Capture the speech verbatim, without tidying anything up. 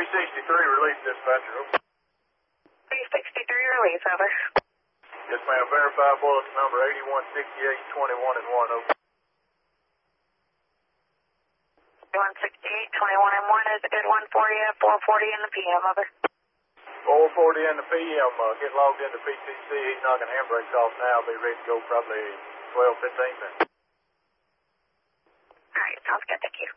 sixty-three, release dispatcher. Over. three sixty-three, release, over. Yes, ma'am. Verify bulletin number eighty-one sixty-eight twenty-one and one, over. eighty-one sixty-eight twenty-one and one is a good one for you. four forty in the P M, over. four forty in the P M. Uh, get logged into P T C. He's knocking handbrakes off now. Be ready to go probably twelve fifteen minutes. All right, sounds good. Thank you.